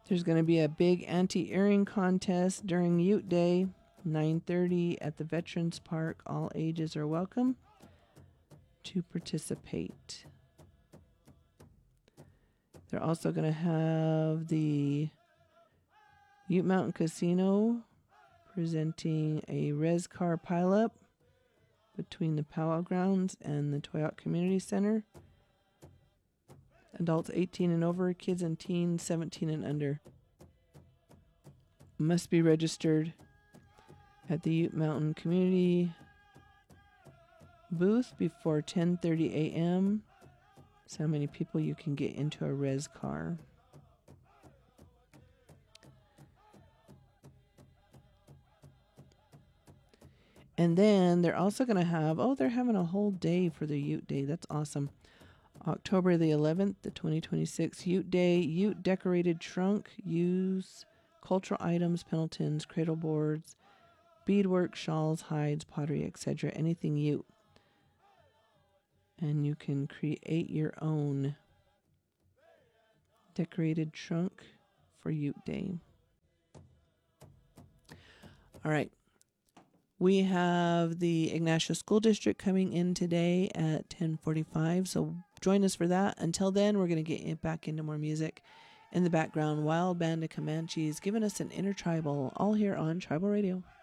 There's going to be a big anti-earring contest during Ute Day, 9:30 at the Veterans Park. All ages are welcome to participate. They're also going to have the Ute Mountain Casino presenting a res car pileup between the Powwow Grounds and the Toyoak Community Center. Adults 18 and over, kids and teens 17 and under. Must be registered at the Ute Mountain Community booth before 10:30 a.m. That's how many people you can get into a res car. And then they're also going to have, they're having a whole day for the Ute Day. That's awesome. October the 11th, the 2026 Ute Day, Ute decorated trunk, use cultural items, Pendletons, cradle boards, beadwork, shawls, hides, pottery, etc. Anything Ute. And you can create your own decorated trunk for Ute Day. All right. We have the Ignatia School District coming in today at 10:45, so join us for that. Until then, we're going to get back into more music. In the background, Wild Band of Comanches giving us an intertribal, all here on Tribal Radio.